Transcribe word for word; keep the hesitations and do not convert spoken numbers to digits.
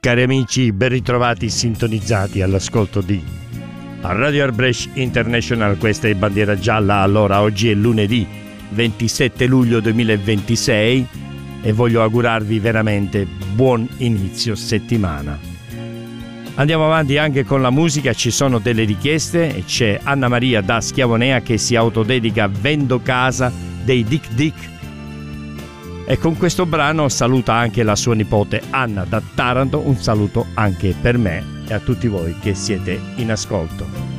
Cari amici, ben ritrovati sintonizzati all'ascolto di Radio Arbrecht International. Questa è Bandiera Gialla. Allora, oggi è lunedì ventisette luglio duemilaventisei e voglio augurarvi veramente buon inizio settimana. Andiamo avanti anche con la musica, ci sono delle richieste e c'è Anna Maria da Schiavonea che si autodedica Vendo casa dei Dick Dick. E con questo brano saluta anche la sua nipote Anna da Taranto. Un saluto anche per me e a tutti voi che siete in ascolto.